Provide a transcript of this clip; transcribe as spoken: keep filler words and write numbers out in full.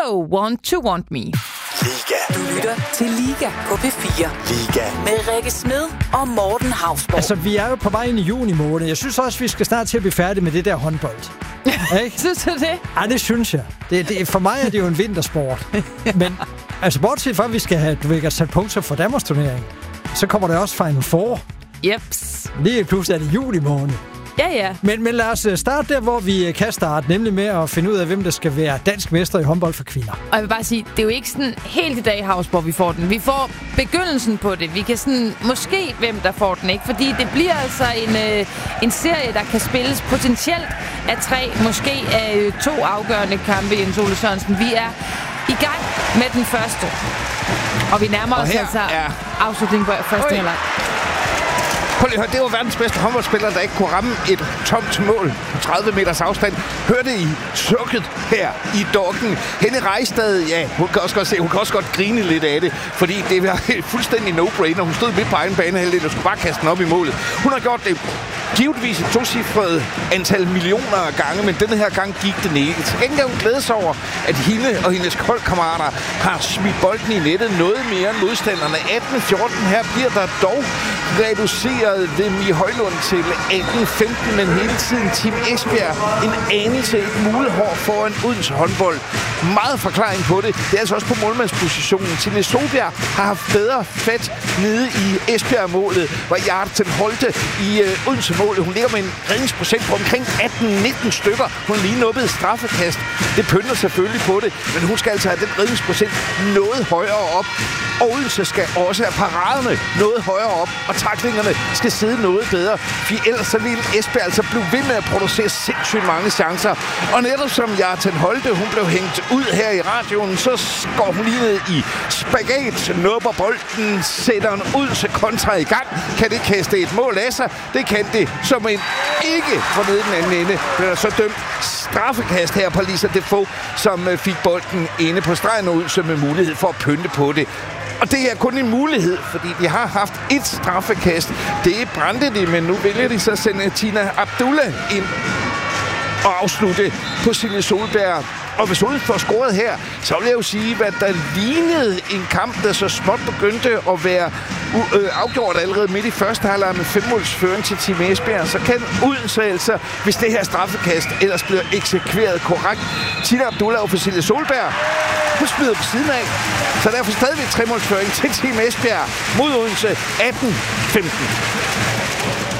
So Want to Want Me. Liga. Du lytter til Liga på P fire. Liga. Med Rikke Smed og Morten Hausborg. Altså, vi er jo på vej ind i juni måned. Jeg synes også, vi skal snart til at blive færdige med det der håndbold. Ikke? Synes du det? Ej, det synes jeg. Det, det, for mig er det jo en vintersport. Men altså, bortset fra, at vi skal have, du ved, sat punkter for Danmarks turnering, så kommer der også Final Four. Jeps. Lige pludselig er det juli måned. Ja, ja. Men, men lad os starte der, hvor vi kan starte, nemlig med at finde ud af, hvem der skal være dansk mester i håndbold for kvinder. Og jeg vil bare sige, det er jo ikke sådan helt i dag, Hausborg, vi får den. Vi får begyndelsen på det. Vi kan sådan, måske hvem der får den, ikke? Fordi det bliver altså en, øh, en serie, der kan spilles potentielt af tre, måske af øh, to afgørende kampe, Jens Ole Sørensen. Vi er i gang med den første. Og vi nærmer os altså er... afslutningen på første halvleg. Prøv lige at høre, det var verdens bedste håndboldspiller, der ikke kunne ramme et tomt mål på tredive meters afstand. Hørte I sukket her i dokken? Henny Rejstad, ja, hun kan også godt se, hun kan også godt grine lidt af det, fordi det var fuldstændig no-brainer. Hun stod midt på egen banehalvdel og skulle bare kaste den op i målet. Hun har gjort det givetvis et tocifret antal millioner af gange, men denne her gang gik det ikke. Til gengæld hun glæder sig over, at hende og hendes holdkammerater har smidt bolden i nettet noget mere end modstanderne. atten fjorten her bliver der dog reduceret ved Mie Højlund til atten femten, men hele tiden Team Esbjerg en anelse, et mulehår foran Odense håndbold. Meget forklaring på det. Det er altså også på målmandspositionen. Tilly Solbjerg har haft bedre fat nede i Esbjerg-målet, hvor Jarten Holte i øh, Odense-målet. Hun ligger med en redningsprocent på omkring atten nitten stykker. Hun lige nubbede straffekast. Det pynter selvfølgelig på det, men hun skal altså have den redningsprocent noget højere op. Odense skal også have paraderne noget højere op, og taklingerne skal sidde noget bedre. For ellers så ville Esbjerg altså blive ved med at producere sindssygt mange chancer. Og netop som Jarten Holte, hun blev hængt ud her i radioen, så går hun lige ned i spagat, nubber bolden, sætter en Odense kontra i gang. Kan det kaste et mål af sig? Det kan det, som en ikke fra nede den anden ende. Bliver der så dømt straffekast her på Lisa Defoe, som fik bolden inde på stregen og Odense med mulighed for at pynte på det. Og det er kun en mulighed, fordi de har haft et straffekast. Det brændte de, men nu vælger de så at sende Tina Abdullah ind og afslutte på Silje Solberg. Og hvis Odense får scoret her, så vil jeg jo sige, hvad der lignede en kamp, der så småt begyndte at være uh, øh, afgjort allerede midt i første halvleg med femmålsføring til Team Esbjerg, så kan Odense altså, hvis det her straffekast ellers bliver eksekveret korrekt. Tina Abdullah og Silje Solberg, hun smider på siden af, så derfor stadigvæk tremålsføring til Team Esbjerg mod Odense atten femten.